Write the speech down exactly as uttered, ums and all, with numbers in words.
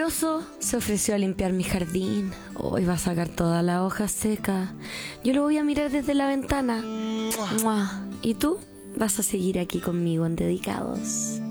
amoroso se ofreció a limpiar mi jardín. Hoy va a sacar todas las hojas secas. Yo lo voy a mirar desde la ventana. ¡Mua! Y tú vas a seguir aquí conmigo en Dedicados.